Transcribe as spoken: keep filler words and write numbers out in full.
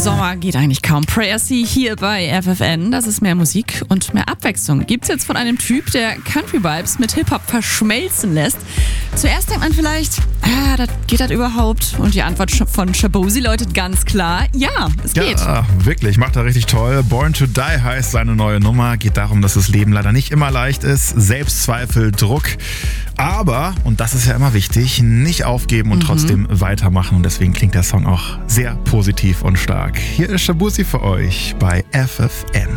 Sommer geht eigentlich kaum. Prayer C hier bei F F N. Das ist mehr Musik und mehr Abwechslung. Gibt's jetzt von einem Typ, der Country-Vibes mit Hip-Hop verschmelzen lässt. Zuerst denkt man vielleicht, ah, das geht das überhaupt? Und die Antwort von Shabozy lautet ganz klar, ja, es geht. Ja, wirklich, macht er richtig toll. Born to Die heißt seine neue Nummer. Geht darum, dass das Leben leider nicht immer leicht ist. Selbstzweifel, Druck. Aber, und das ist ja immer wichtig, nicht aufgeben und mhm. trotzdem weitermachen. Und deswegen klingt der Song auch sehr positiv und stark. Hier ist Shabozy für euch bei F F N.